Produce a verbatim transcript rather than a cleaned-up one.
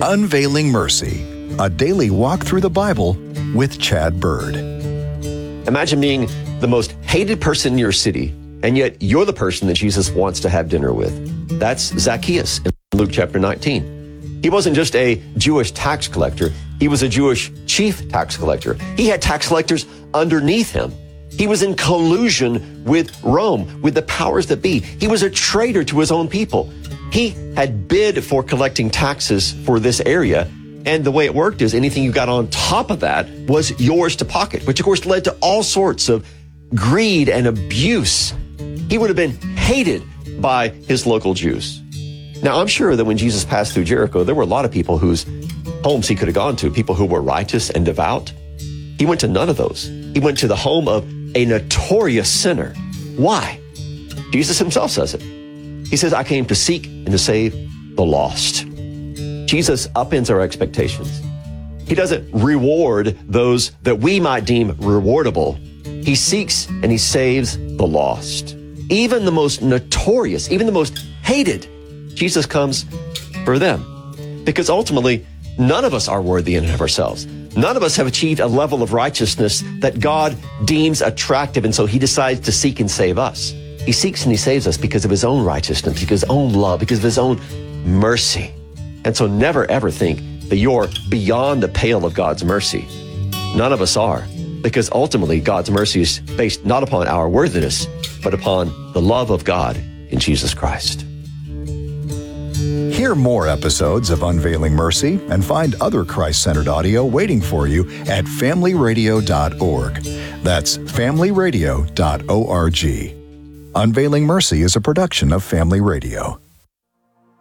Unveiling Mercy, a daily walk through the Bible with Chad Bird. Imagine being the most hated person in your city, and yet you're the person that Jesus wants to have dinner with. That's Zacchaeus in Luke chapter nineteen. He wasn't just a Jewish tax collector. He was a Jewish chief tax collector. He had tax collectors underneath him. He was in collusion with Rome, with the powers that be. He was a traitor to his own people. He had bid for collecting taxes for this area. And the way it worked is anything you got on top of that was yours to pocket, which of course led to all sorts of greed and abuse. He would have been hated by his local Jews. Now, I'm sure that when Jesus passed through Jericho, there were a lot of people whose homes he could have gone to, people who were righteous and devout. He went to none of those. He went to the home of a notorious sinner. Why? Jesus himself says it. He says, I came to seek and to save the lost. Jesus upends our expectations. He doesn't reward those that we might deem rewardable. He seeks and he saves the lost. Even the most notorious, even the most hated, Jesus comes for them. Because ultimately, none of us are worthy in and of ourselves. None of us have achieved a level of righteousness that God deems attractive, and so he decides to seek and save us. He seeks and he saves us because of his own righteousness, because of his own love, because of his own mercy. And so never ever think that you're beyond the pale of God's mercy. None of us are, because ultimately God's mercy is based not upon our worthiness, but upon the love of God in Jesus Christ. Hear more episodes of Unveiling Mercy and find other Christ-centered audio waiting for you at family radio dot org. That's family radio dot org. Unveiling Mercy is a production of Family Radio.